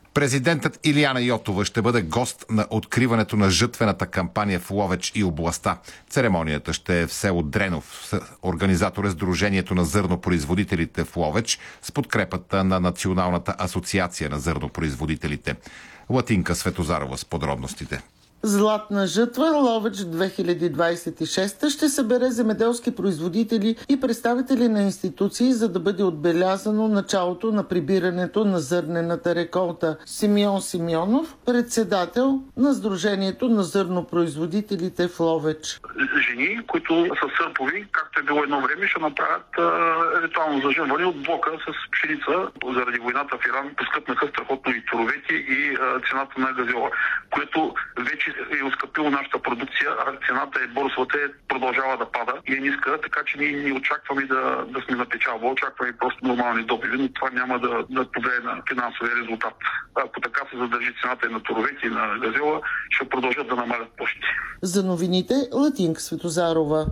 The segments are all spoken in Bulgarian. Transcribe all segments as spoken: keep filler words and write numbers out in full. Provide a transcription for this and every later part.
Президентът Илияна Йотова ще бъде гост на откриването на жътвената кампания в Ловеч и областта. Церемонията ще е в село Дренов. Организатор е Сдружението на зърнопроизводителите в Ловеч с подкрепата на Националната асоциация на зърнопроизводителите. Латинка Светозарова с подробностите. Златна жътва Ловеч две хиляди двадесет и шеста ще събере земеделски производители и представители на институции, за да бъде отбелязано началото на прибирането на зърнената реколта. Симеон Симеонов, председател на Сдружението на зърнопроизводителите в Ловеч. Жени, които са сърпови, както е било едно време, ще направят а, ритуално зажънване от блока с пшеница. Заради войната в Иран поскъпнаха страхотно и торовете и а, цената на газиола, което вече е оскъпило нашата продукция, а цената е борсовата е, продължава да пада и е ниска, така че ние не очакваме да, да сме на печалба, очакваме просто нормални добиви, но това няма да, да повлияе на финансовия резултат. Ако така се задържи цената и на торовете и на газела, ще продължат да намалят площите. За новините Латинка Светозарова.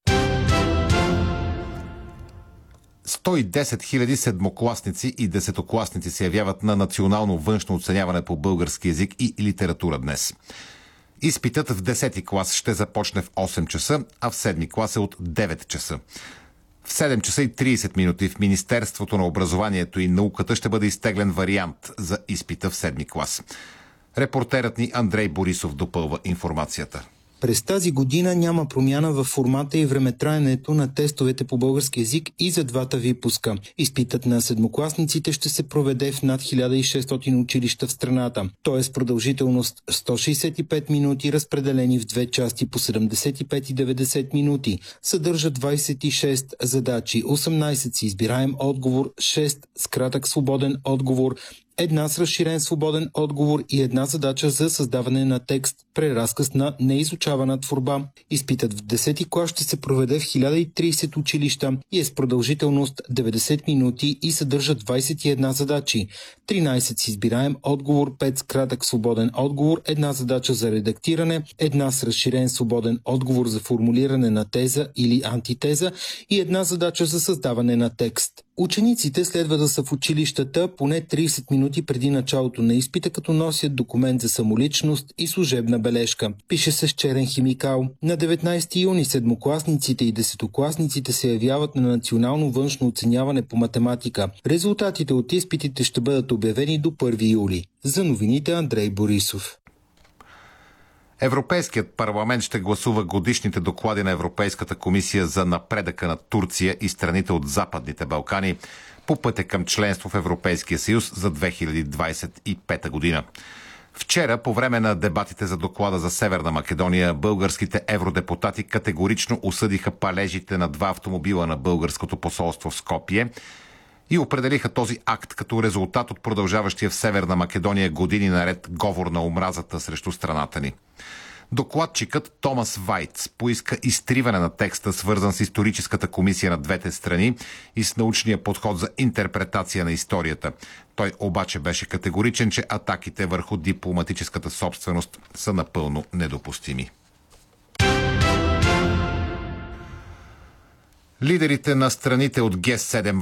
сто и десет хиляди седмокласници и десетокласници се явяват на национално външно оценяване по български език и литература днес. Изпитът в десети клас ще започне в осем часа, а в седми клас е от девет часа. В седем часа и тридесет минути в Министерството на образованието и науката ще бъде изтеглен вариант за изпита в седми клас. Репортерът ни Андрей Борисов допълва информацията. През тази година няма промяна в формата и времетраенето на тестовете по български език и за двата випуска. Изпитът на седмокласниците ще се проведе в над хиляда и шестстотин училища в страната. Той е с продължителност сто шейсет и пет минути, разпределени в две части по седемдесет и пет и деветдесет минути. Съдържа двадесет и шест задачи, осемнадесет с избираем отговор, шест с кратък свободен отговор, една с разширен свободен отговор и една задача за създаване на текст, преразказ на неизучавана творба. Изпитът в десети клас ще се проведе в хиляда и тридесет училища и е с продължителност деветдесет минути и съдържа двадесет и една задачи. тринадесет с избираем отговор, пет с кратък свободен отговор, една задача за редактиране, една с разширен свободен отговор за формулиране на теза или антитеза и една задача за създаване на текст. Учениците следва да са в училищата поне тридесет минути преди началото на изпита, като носят документ за самоличност и служебна бележка. Пише се с черен химикал. На деветнадесети юни седмокласниците и десетокласниците се явяват на национално външно оценяване по математика. Резултатите от изпитите ще бъдат обявени до първи юли. За новините Андрей Борисов. Европейският парламент ще гласува годишните доклади на Европейската комисия за напредъка на Турция и страните от Западните Балкани по пътя към членство в Европейския съюз за две хиляди двадесет и пета година. Вчера, по време на дебатите за доклада за Северна Македония, българските евродепутати категорично осъдиха палежите на два автомобила на българското посолство в Скопие и определиха този акт като резултат от продължаващия в Северна Македония години наред говор на омразата срещу страната ни. Докладчикът Томас Вайц поиска изтриване на текста, свързан с историческата комисия на двете страни и с научния подход за интерпретация на историята. Той обаче беше категоричен, че атаките върху дипломатическата собственост са напълно недопустими. Лидерите на страните от Ге седем